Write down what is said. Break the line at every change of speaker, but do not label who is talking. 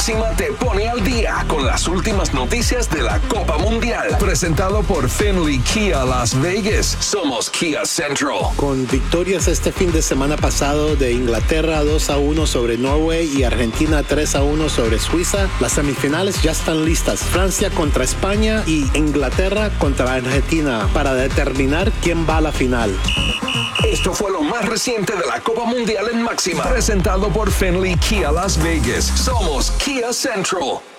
Máxima te pone al día con las últimas noticias de la Copa Mundial. Presentado por Finley Kia Las Vegas. Somos Kia Central.
Con victorias este fin de semana pasado de Inglaterra 2-1 sobre Norway y Argentina 3-1 sobre Suiza, las semifinales ya están listas. Francia contra España y Inglaterra contra Argentina para determinar quién va a la final.
Esto fue lo más reciente de la Copa Mundial en Máxima. Presentado por Finley Kia Las Vegas. Somos Kia Central.